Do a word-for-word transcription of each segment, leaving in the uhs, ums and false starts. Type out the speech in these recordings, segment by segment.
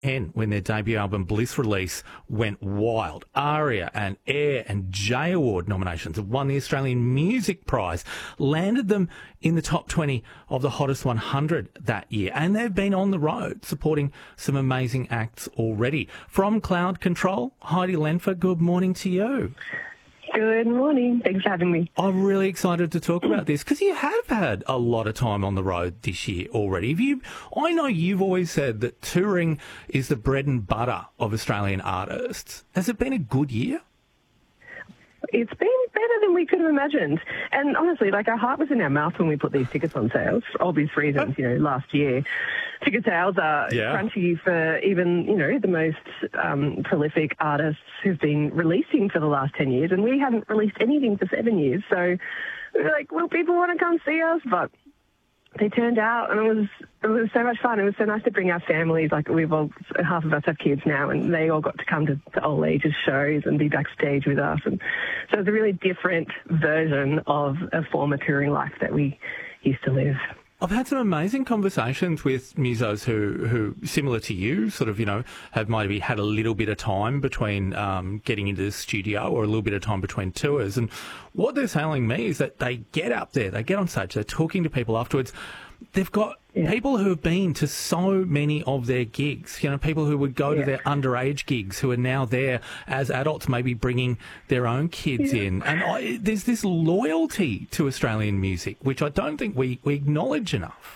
ten, when their debut album Bliss release went wild. ARIA and Air and J Award nominations have won the Australian Music Prize, landed them in the top twenty of the Hottest one hundred that year, and they've been on the road supporting some amazing acts already. From Cloud Control, Heidi Lenfer, good morning to you. Good morning. Thanks for having me. I'm really excited to talk about this because you have had a lot of time on the road this year already. Have you, I know you've always said that touring is the bread and butter of Australian artists. Has it been a good year? It's been better than we could have imagined. And honestly, like, our heart was in our mouth when we put these tickets on sales for obvious reasons. You know, last year, ticket sales are Yeah. crunchy for even, you know, the most um, prolific artists who've been releasing for the last ten years. And we haven't released anything for seven years. So we were like, well, people want to come see us, but they turned out, and it was it was so much fun. It was so nice to bring our families. Like, we've all, half of us have kids now, and they all got to come to, to All Ages shows and be backstage with us. And so it's a really different version of a former touring life that we used to live. I've had some amazing conversations with musos who, who, similar to you, sort of, you know, have maybe had a little bit of time between um, getting into the studio or a little bit of time between tours. And what they're telling me is that they get up there, they get on stage, they're talking to people afterwards. They've got yeah. people who have been to so many of their gigs, you know, people who would go yeah. to their underage gigs who are now there as adults, maybe bringing their own kids yeah. in. And I, there's this loyalty to Australian music, which I don't think we, we acknowledge enough.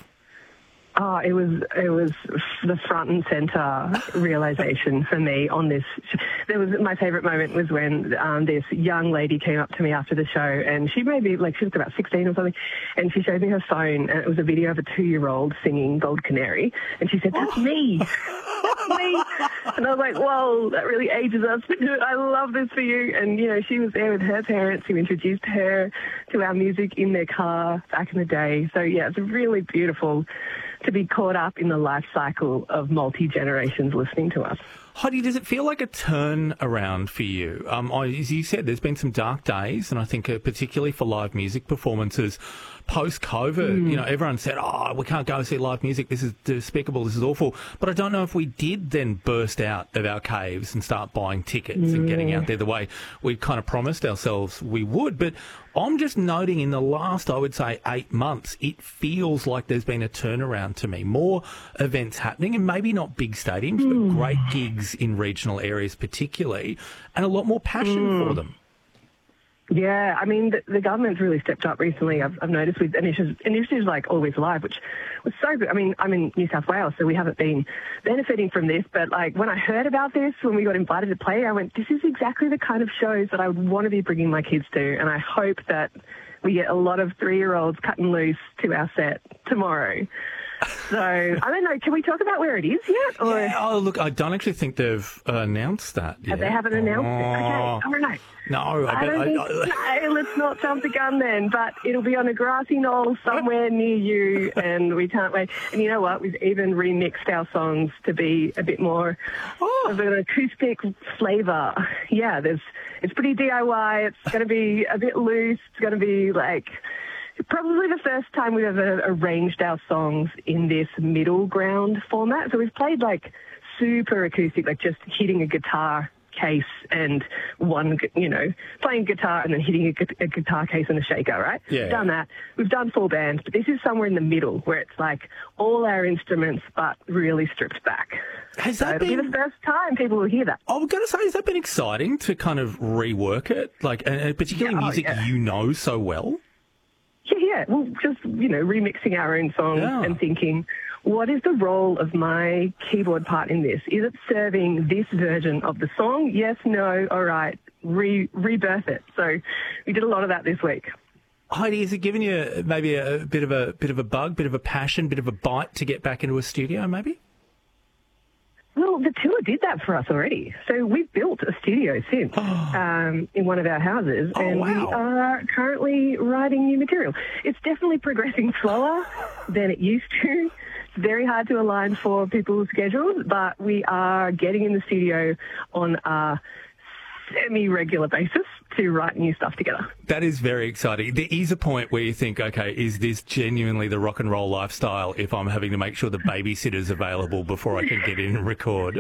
Oh, it was it was the front and centre realisation for me on this. There was my favourite moment was when um, this young lady came up to me after the show, and she may be like she was about sixteen or something, and she showed me her phone, and it was a video of a two-year-old singing Gold Canary, and she said, "That's me." That's me. And I was like, whoa, that really ages us. I love this for you. And, you know, she was there with her parents who introduced her to our music in their car back in the day. So, yeah, it's really beautiful to be caught up in the life cycle of multi-generations listening to us. Heidi, does it feel like a turn around for you? Um, I, as you said, there's been some dark days, and I think uh, particularly for live music performances post-COVID, mm. you know, everyone said, oh, we can't go see live music, this is despicable, this is awful. But I don't know if we did then burst out of our caves and start buying tickets mm. and getting out there the way we kind of promised ourselves we would. But I'm just noting in the last, I would say, eight months, it feels like there's been a turnaround to me. More events happening, and maybe not big stadiums, mm. but great gigs in regional areas particularly, and a lot more passion mm. for them. Yeah, I mean, the, the government's really stepped up recently. I've, I've noticed with initiatives, initiatives like Always Live, which was so good. I mean, I'm in New South Wales, so we haven't been benefiting from this. But, like, when I heard about this, when we got invited to play, I went, this is exactly the kind of shows that I would want to be bringing my kids to. And I hope that we get a lot of three-year-olds cutting loose to our set tomorrow. So, I don't know, can we talk about where it is yet? Or? Yeah, oh, look, I don't actually think they've uh, announced that yet. They haven't announced oh. it? Okay, all right. No, I, I don't I, think, I, no, let's not jump the gun then, but it'll be on a grassy knoll somewhere near you, and we can't wait. And you know what? We've even remixed our songs to be a bit more oh. of an acoustic flavour. Yeah, there's it's pretty D I Y. It's going to be a bit loose. It's going to be like... probably the first time we've ever arranged our songs in this middle ground format. So we've played like super acoustic, like just hitting a guitar case and one, you know, playing guitar and then hitting a, a guitar case and a shaker, right? Yeah. We've done that. We've done full bands, but this is somewhere in the middle where it's like all our instruments, but really stripped back. Has so that it'll been... be the first time people will hear that. I was going to say, has that been exciting to kind of rework it? Like, and particularly yeah, oh, music yeah. you know so well? Yeah, yeah. Well, just, you know, remixing our own songs yeah. and thinking, what is the role of my keyboard part in this? Is it serving this version of the song? Yes, no, all right, Re- rebirth it. So we did a lot of that this week. Heidi, has it given you maybe a bit of a bit of a bug, bit of a passion, bit of a bite to get back into a studio, maybe? Well, the tour did that for us already. So we've built a studio since um, in one of our houses, oh, and wow. we are currently writing new material. It's definitely progressing slower than it used to. It's very hard to align for people's schedules, but we are getting in the studio on a semi-regular basis to write new stuff together. That is very exciting. There is a point where you think, okay, is this genuinely the rock and roll lifestyle if I'm having to make sure the babysitter's available before I can get in and record?